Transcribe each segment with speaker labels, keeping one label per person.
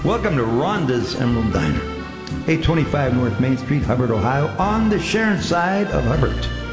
Speaker 1: Welcome to Rhonda's Emerald Diner, 825 North Main Street, Hubbard, Ohio, on the Sharon side of Hubbard.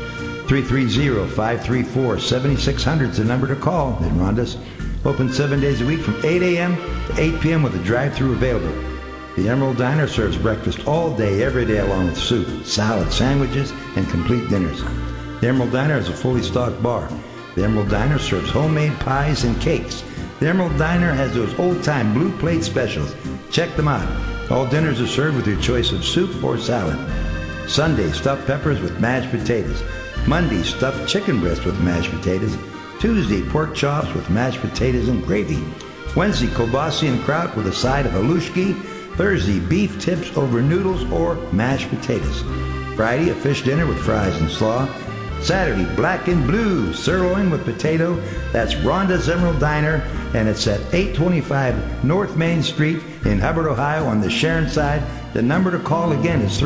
Speaker 1: 330-534-7600 is the number to call at Rhonda's. Open 7 days a week from 8 a.m. to 8 p.m. with a drive-thru available. The Emerald Diner serves breakfast all day, every day, along with soup, salad, sandwiches, and complete dinners. The Emerald Diner is a fully stocked bar. The Emerald Diner serves homemade pies and cakes. The Emerald Diner has those old-time blue plate specials. Check them out. All dinners are served with your choice of soup or salad. Sunday, stuffed peppers with mashed potatoes. Monday, stuffed chicken breast with mashed potatoes. Tuesday, pork chops with mashed potatoes and gravy. Wednesday, kielbasa and kraut with a side of halushki. Thursday, beef tips over noodles or mashed potatoes. Friday, a fish dinner with fries and slaw. Saturday, black and blue sirloin with potato. That's Rhonda's Emerald Diner, and it's at 825 North Main Street in Hubbard, Ohio, on the Sharon side. The number to call again is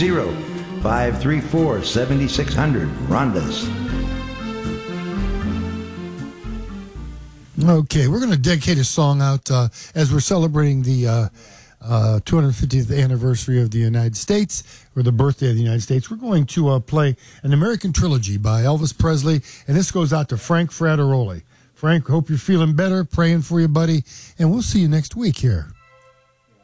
Speaker 1: 330-534-7600. Rhonda's.
Speaker 2: Okay, we're going to dedicate a song out as we're celebrating the 250th anniversary of the United States, or the birthday of the United States. We're going to play an American Trilogy by Elvis Presley, and this goes out to Frank Frateroli. Frank, hope you're feeling better, praying for you, buddy, and we'll see you next week here.